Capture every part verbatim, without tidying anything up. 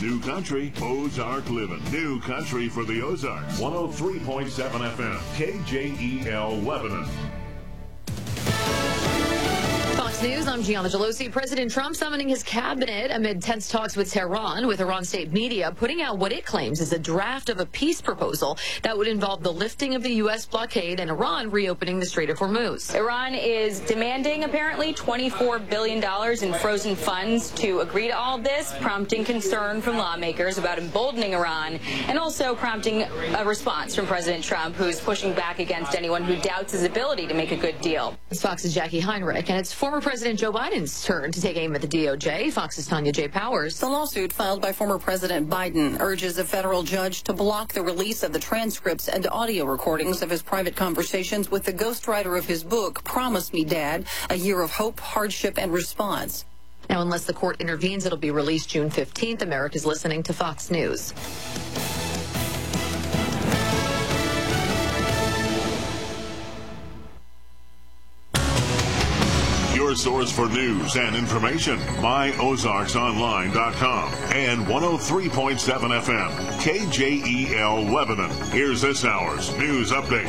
New Country, Ozark Living. New Country for the Ozarks. one oh three point seven F M, K J E L Lebanon. News, I'm Gianna Gelosi. President Trump summoning his cabinet amid tense talks with Tehran, with Iran state media putting out what it claims is a draft of a peace proposal that would involve the lifting of the U S blockade and Iran reopening the Strait of Hormuz. Iran is demanding apparently twenty-four billion dollars in frozen funds to agree to all this, prompting concern from lawmakers about emboldening Iran and also prompting a response from President Trump, who's pushing back against anyone who doubts his ability to make a good deal. It's Fox's Jackie Heinrich, and it's former President Joe Biden's turn to take aim at the D O J. Fox's Tanya J. Powers. The lawsuit filed by former President Biden urges a federal judge to block the release of the transcripts and audio recordings of his private conversations with the ghostwriter of his book, Promise Me, Dad, A Year of Hope, Hardship, and Response. Now, unless the court intervenes, it'll be released June fifteenth. America's listening to Fox News. Your source for news and information, my ozarks online dot com and one oh three point seven F M, K J E L Lebanon. Here's this hour's news update.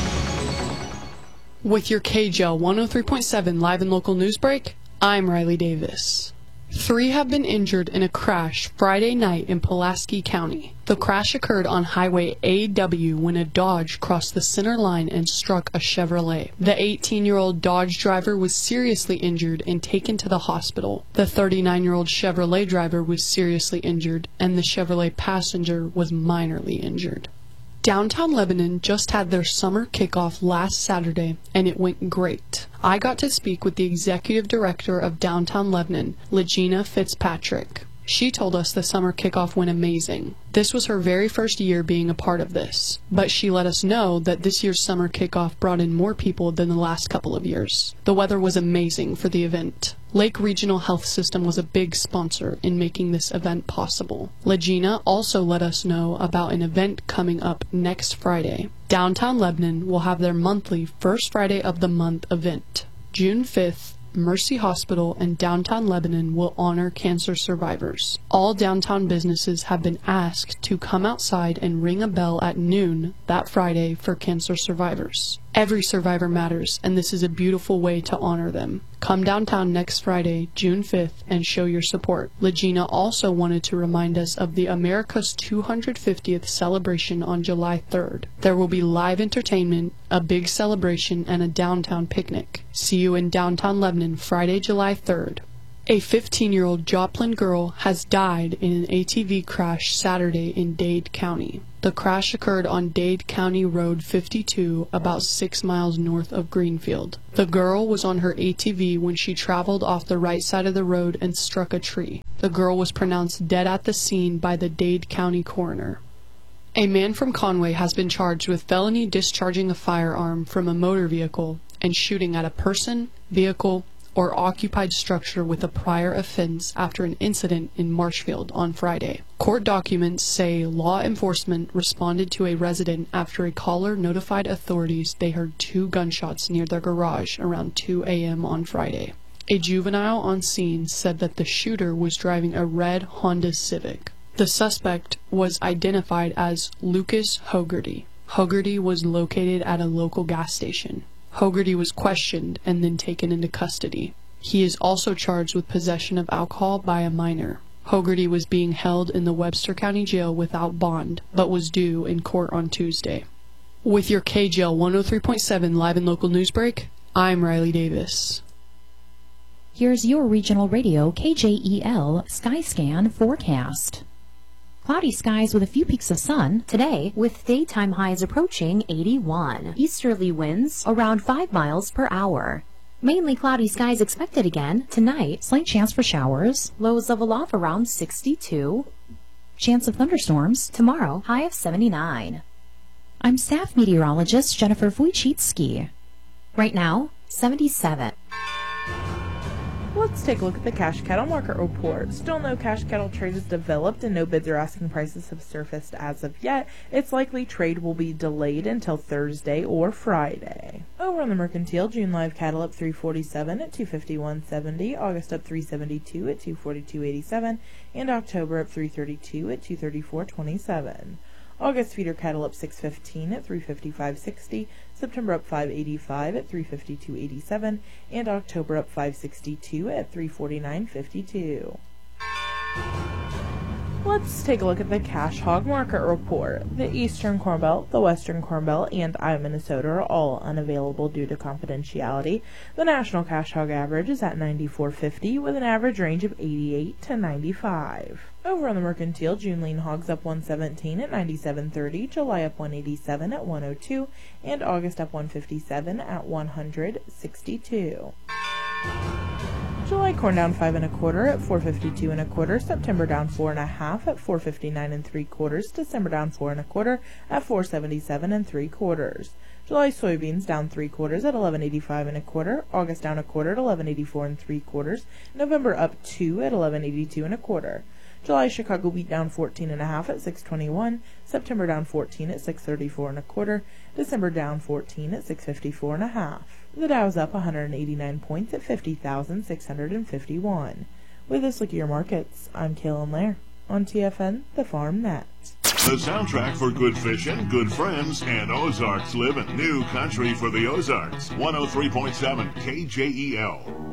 With your K J L one oh three point seven live and local news break, I'm Riley Davis. Three have been injured in a crash Friday night in Pulaski County. The crash occurred on Highway A W when a Dodge crossed the center line and struck a Chevrolet. The eighteen-year-old Dodge driver was seriously injured and taken to the hospital. The thirty-nine-year-old Chevrolet driver was seriously injured, and the Chevrolet passenger was minorly injured. Downtown Lebanon just had their summer kickoff last Saturday, and it went great. I got to speak with the executive director of Downtown Lebanon, Legina Fitzpatrick. She told us the summer kickoff went amazing. This was her very first year being a part of this, but she let us know that this year's summer kickoff brought in more people than the last couple of years. The weather was amazing for the event. Lake Regional Health System was a big sponsor in making this event possible. Legina also let us know about an event coming up next Friday. Downtown Lebanon will have their monthly First Friday of the Month event. June fifth, Mercy Hospital and Downtown Lebanon will honor cancer survivors. All downtown businesses have been asked to come outside and ring a bell at noon that Friday for cancer survivors. Every survivor matters, and this is a beautiful way to honor them. Come downtown next Friday, June fifth, and show your support. Legina also wanted to remind us of the America's two hundred fiftieth celebration on July third. There will be live entertainment, a big celebration, and a downtown picnic. See you in downtown Lebanon Friday, July third. A fifteen-year-old Joplin girl has died in an A T V crash Saturday in Dade County. The crash occurred on Dade County Road fifty-two, about six miles north of Greenfield. The girl was on her A T V when she traveled off the right side of the road and struck a tree. The girl was pronounced dead at the scene by the Dade County coroner. A man from Conway has been charged with felony discharging a firearm from a motor vehicle and shooting at a person, vehicle, or occupied structure with a prior offense after an incident in Marshfield on Friday. Court documents say law enforcement responded to a resident after a caller notified authorities they heard two gunshots near their garage around two a m on Friday. A juvenile on scene said that the shooter was driving a red Honda Civic. The suspect was identified as Lucas Hogarty. Hogarty was located at a local gas station. Hogarty was questioned and then taken into custody. He is also charged with possession of alcohol by a minor. Hogarty was being held in the Webster County Jail without bond, but was due in court on Tuesday. With your K J L one oh three point seven live and local news break, I'm Riley Davis. Here's your regional radio K J E L Skyscan forecast. Cloudy skies with a few peaks of sun today, with daytime highs approaching eighty-one. Easterly winds around five miles per hour. Mainly cloudy skies expected again tonight. Slight chance for showers. Lows level off around sixty-two. Chance of thunderstorms tomorrow. High of seventy-nine. I'm staff meteorologist Jennifer Wojcicki. Right now, seventy-seven. Let's take a look at the cash cattle market report. Still no cash cattle trade is developed and no bids or asking prices have surfaced as of yet. It's likely trade will be delayed until Thursday or Friday. Over on the mercantile, June live cattle up three forty-seven at two fifty-one seventy, August up three seventy-two at two forty-two eighty-seven, and October up three thirty-two at two thirty-four twenty-seven. August feeder cattle up six fifteen at three fifty-five sixty, September up five eighty-five at three fifty-two eighty-seven, and October up five sixty-two at three forty-nine fifty-two. Let's take a look at the cash hog market report. The Eastern Corn Belt, the Western Corn Belt, and Iowa, Minnesota are all unavailable due to confidentiality. The national cash hog average is at ninety-four fifty with an average range of eighty-eight to ninety-five. Over on the mercantile, June lean hogs up one seventeen at ninety-seven thirty, July up one eighty-seven at one oh two, and August up one fifty-seven at one sixty-two. July corn down five and a quarter at four fifty-two and a quarter, September down four and a half at four fifty-nine and three quarters, December down four and a quarter at four seventy-seven and three quarters. July soybeans down three quarters at eleven eighty-five and a quarter, August down a quarter at eleven eighty-four and three quarters, November up two at eleven eighty-two and a quarter. July Chicago wheat down fourteen and a half at six twenty-one, September down fourteen at six thirty-four and a quarter, December down fourteen at six fifty-four and a half. The Dow's up one hundred eighty-nine points at fifty thousand six hundred fifty-one. With this look at your markets, I'm Kaylin Lair on T F N, the Farm Net. The soundtrack for good fishing, good friends, and Ozarks living. New country for the Ozarks. one oh three point seven K J E L.